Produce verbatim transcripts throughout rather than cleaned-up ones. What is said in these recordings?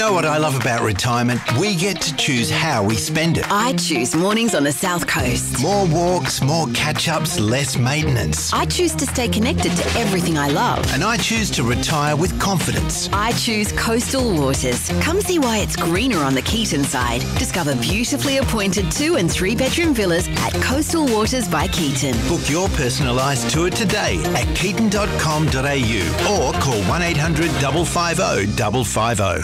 know what I love about retirement? We get to choose how we spend it. I choose mornings on the South Coast. More walks, more catch-ups, less maintenance. I choose to stay connected to everything I love. And I choose to retire with confidence. I choose Coastal Waters. Come see why it's greener on the Keaton side. Discover beautifully appointed two and three bedroom villas at Coastal Waters by Keaton. Book your personalised tour today at keaton dot com dot a u or call one eight hundred five five zero five five zero.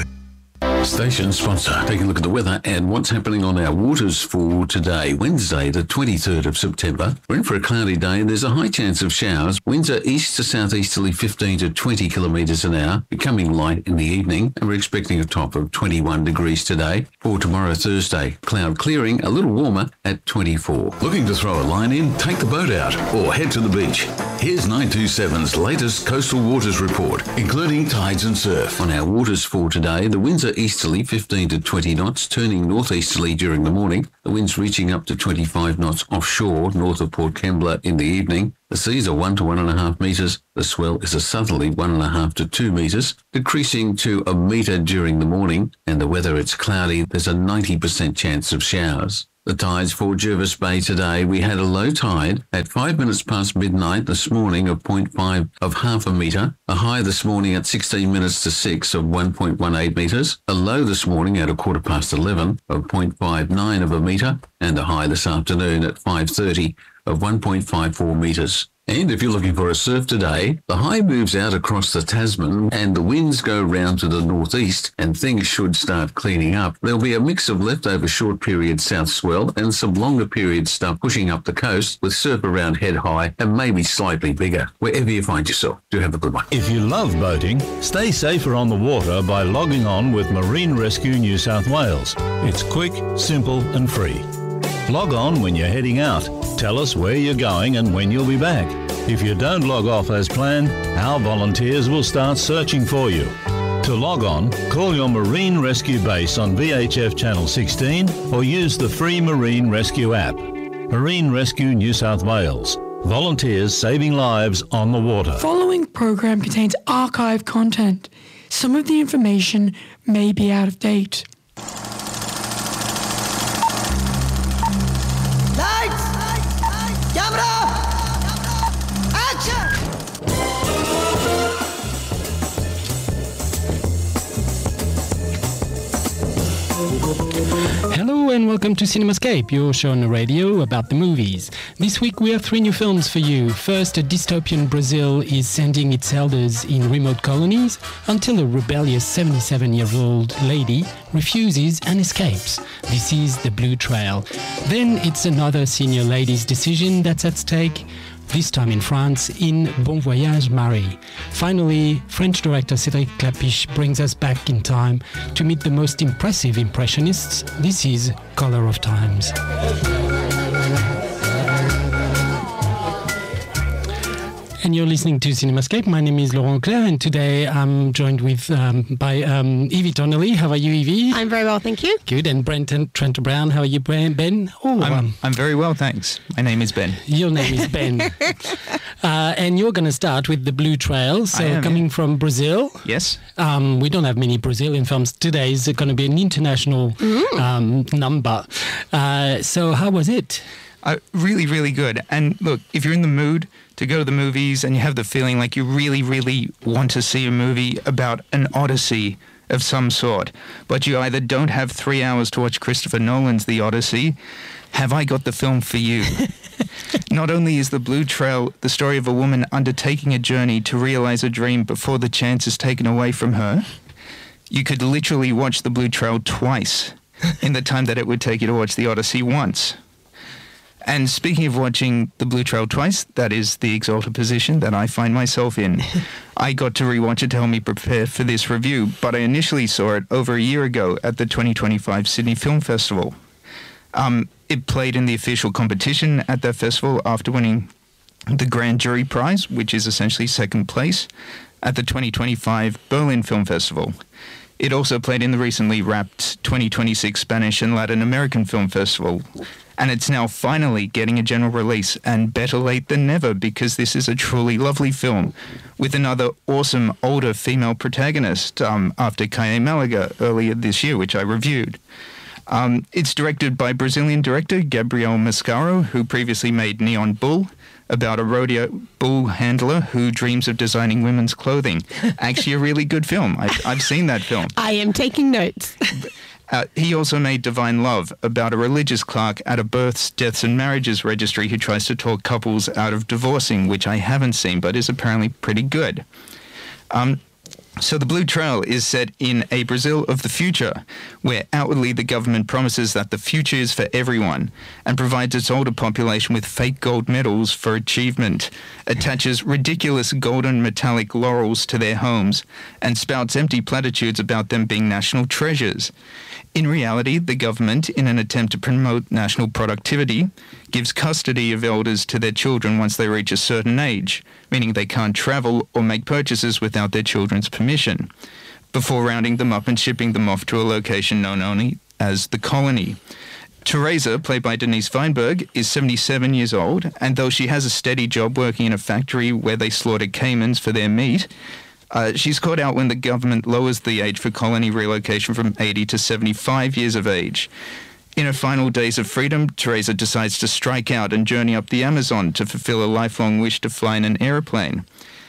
Station sponsor. Taking a look at the weather and what's happening on our waters for today, Wednesday, the twenty-third of September. We're in for a cloudy day and there's a high chance of showers. Winds are east to southeasterly fifteen to twenty kilometres an hour, becoming light in the evening, and we're expecting a top of twenty-one degrees today. For tomorrow, Thursday, cloud clearing, a little warmer at twenty-four. Looking to throw a line in? Take the boat out or head to the beach. Here's nine two seven's latest coastal waters report, including tides and surf. On our waters for today, the winds are easterly fifteen to twenty knots, turning northeasterly during the morning. The winds reaching up to twenty-five knots offshore, north of Port Kembla in the evening. The seas are one to one and a half metres. The swell is a southerly one and a half to two metres, decreasing to a metre during the morning. And the weather, it's cloudy. There's a ninety percent chance of showers. The tides for Jervis Bay today, we had a low tide at five minutes past midnight this morning of zero point five of half a metre, a high this morning at sixteen minutes to six of one point one eight metres, a low this morning at a quarter past eleven of zero point five nine of a metre, and a high this afternoon at five thirty of one point five four metres. And if you're looking for a surf today, the high moves out across the Tasman and the winds go round to the northeast and things should start cleaning up. There'll be a mix of leftover short period south swell and some longer period stuff pushing up the coast with surf around head high and maybe slightly bigger, wherever you find yourself. Do have a good one. If you love boating, stay safer on the water by logging on with Marine Rescue New South Wales. It's quick, simple and free. Log on when you're heading out. Tell us where you're going and when you'll be back. If you don't log off as planned, our volunteers will start searching for you. To log on, call your Marine Rescue base on V H F Channel sixteen or use the free Marine Rescue app. Marine Rescue New South Wales. Volunteers saving lives on the water. Following program contains archive content. Some of the information may be out of date. Hello and welcome to CinemaScape, your show on the radio about the movies. This week we have three new films for you. First, a dystopian Brazil is sending its elders in remote colonies until a rebellious seventy-seven-year-old lady refuses and escapes. This is The Blue Trail. Then it's another senior lady's decision that's at stake, this time in France, in Bon Voyage Marie. Finally, French director Cédric Clapiche brings us back in time to meet the most impressive impressionists. This is Color of Times. And you're listening to CinemaScape. My name is Laurent Claire, and today I'm joined with um, by um, Evie Donnelly. How are you, Evie? I'm very well, thank you. Good. And Brenton Trent Brown. How are you, Ben? Oh, I'm, um, I'm very well, thanks. My name is Ben. Your name is Ben. uh, and you're going to start with The Blue Trail. So am, coming yeah. from Brazil. Yes. Um, we don't have many Brazilian films today. It's going to be an international mm. um, number. Uh, so how was it? Uh, really, really good. And look, if you're in the mood to go to the movies and you have the feeling like you really, really want to see a movie about an odyssey of some sort, but you either don't have three hours to watch Christopher Nolan's The Odyssey, have I got the film for you? Not only is The Blue Trail the story of a woman undertaking a journey to realize a dream before the chance is taken away from her, you could literally watch The Blue Trail twice in the time that it would take you to watch The Odyssey once. And speaking of watching The Blue Trail twice, that is the exalted position that I find myself in. I got to rewatch it to help me prepare for this review, but I initially saw it over a year ago at the twenty twenty-five Sydney Film Festival. Um, it played in the official competition at that festival after winning the Grand Jury Prize, which is essentially second place, at the twenty twenty-five Berlin Film Festival. It also played in the recently wrapped twenty twenty-six Spanish and Latin American Film Festival. And it's now finally getting a general release, and better late than never, because this is a truly lovely film with another awesome older female protagonist um, after Calle Malaga earlier this year, which I reviewed. Um, it's directed by Brazilian director Gabriel Mascaro, who previously made Neon Bull, about a rodeo bull handler who dreams of designing women's clothing. Actually, a really good film. I, I've seen that film. I am taking notes. Uh, he also made Divine Love, about a religious clerk at a births, deaths and marriages registry who tries to talk couples out of divorcing, which I haven't seen, but is apparently pretty good. Um, so The Blue Trail is set in a Brazil of the future, where outwardly the government promises that the future is for everyone and provides its older population with fake gold medals for achievement, attaches ridiculous golden metallic laurels to their homes, and spouts empty platitudes about them being national treasures. In reality, the government, in an attempt to promote national productivity, gives custody of elders to their children once they reach a certain age, meaning they can't travel or make purchases without their children's permission, before rounding them up and shipping them off to a location known only as the colony. Teresa, played by Denise Feinberg, is seventy-seven years old, and though she has a steady job working in a factory where they slaughter caimans for their meat, Uh, she's caught out when the government lowers the age for colony relocation from eighty to seventy-five years of age. In her final days of freedom, Teresa decides to strike out and journey up the Amazon to fulfill a lifelong wish to fly in an airplane.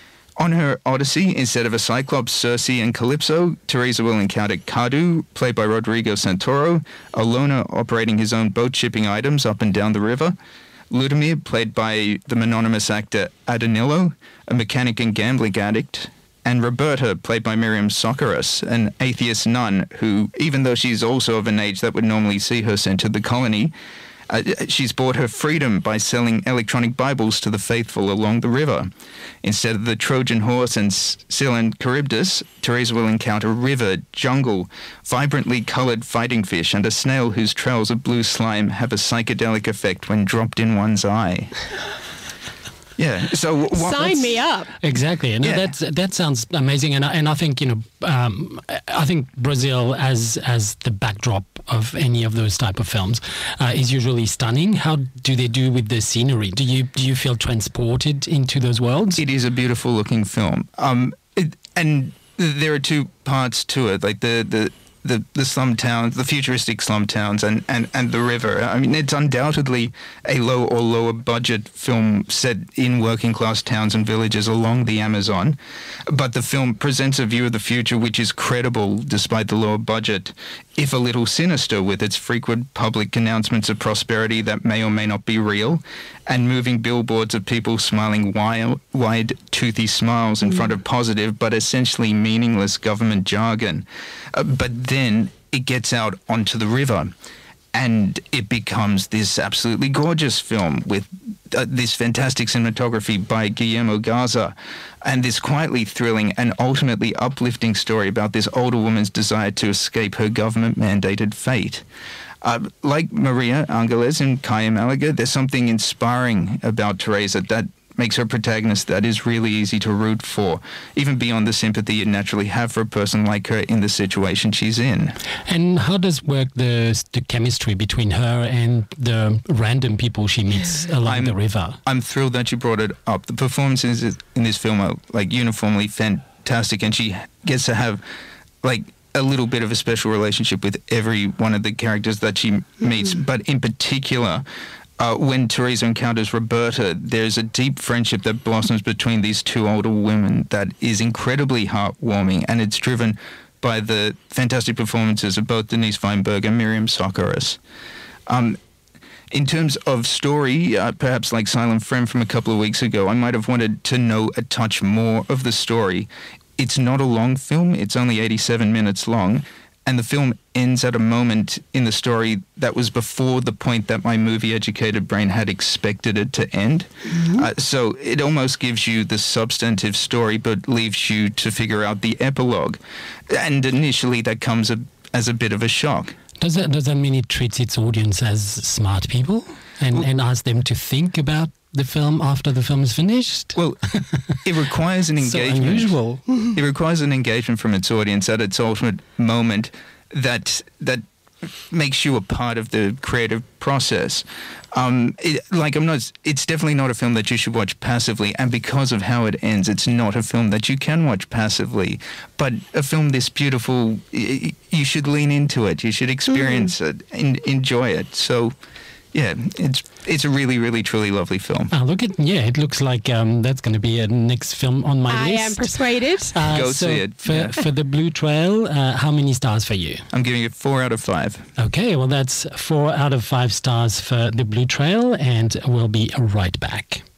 On her odyssey, instead of a Cyclops, Circe, and Calypso, Teresa will encounter Cadu, played by Rodrigo Santoro, a loner operating his own boat shipping items up and down the river, Ludimir, played by the mononymous actor Adanilo, a mechanic and gambling addict, and Roberta, played by Miriam Socorus, an atheist nun who, even though she's also of an age that would normally see her sent to the colony, uh, she's bought her freedom by selling electronic Bibles to the faithful along the river. Instead of the Trojan horse and Scylla and Charybdis, Teresa will encounter river, jungle, vibrantly coloured fighting fish, and a snail whose trails of blue slime have a psychedelic effect when dropped in one's eye. Yeah. So what, sign me up. Exactly, and Yeah. that's that sounds amazing. And I, and I think you know, um, I think Brazil as as the backdrop of any of those type of films uh, is usually stunning. How do they do with the scenery? Do you do you feel transported into those worlds? It is a beautiful looking film. Um, it, and there are two parts to it, like the the. The, the slum towns, the futuristic slum towns, and, and, and the river. I mean, it's undoubtedly a low or lower budget film set in working class towns and villages along the Amazon. But the film presents a view of the future which is credible despite the lower budget, if a little sinister, with its frequent public announcements of prosperity that may or may not be real, and moving billboards of people smiling wild, wide, toothy smiles in mm. front of positive but essentially meaningless government jargon. Uh, but then it gets out onto the river, and it becomes this absolutely gorgeous film with uh, this fantastic cinematography by Guillermo Garza, and this quietly thrilling and ultimately uplifting story about this older woman's desire to escape her government-mandated fate. Uh, like Maria Angeles and Calle Malaga, there's something inspiring about Teresa that makes her protagonist that is really easy to root for, even beyond the sympathy you naturally have for a person like her in the situation she's in. And how does work the the chemistry between her and the random people she meets along I'm, the river? I'm thrilled that you brought it up. The performances in this film are like uniformly fantastic, and she gets to have like a little bit of a special relationship with every one of the characters that she meets, mm. but in particular, Uh, when Teresa encounters Roberta, there's a deep friendship that blossoms between these two older women that is incredibly heartwarming, and it's driven by the fantastic performances of both Denise Feinberg and Miriam Socorus. Um, in terms of story, uh, perhaps like Silent Friend from a couple of weeks ago, I might have wanted to know a touch more of the story. It's not a long film, it's only eighty-seven minutes long, and the film ends at a moment in the story that was before the point that my movie-educated brain had expected it to end. Mm-hmm. Uh, so it almost gives you the substantive story, but leaves you to figure out the epilogue. And initially, that comes a, as a bit of a shock. Does that does that mean it treats its audience as smart people and, well, and asks them to think about the film after the film is finished? Well, it requires an So engagement. unusual. It requires an engagement from its audience at its ultimate moment that that makes you a part of the creative process. Um, it, like I'm not. It's definitely not a film that you should watch passively, and because of how it ends, it's not a film that you can watch passively. But a film this beautiful, y- you should lean into it. You should experience mm. it and enjoy it. So. Yeah, it's it's a really, really, truly lovely film. Ah, look at yeah, it looks like um, that's going to be a next film on my I list. am persuaded. Uh, Go so see it. For, Yeah. for The Blue Trail, uh, how many stars for you? I'm giving it four out of five. Okay, well, that's four out of five stars for The Blue Trail, and we'll be right back.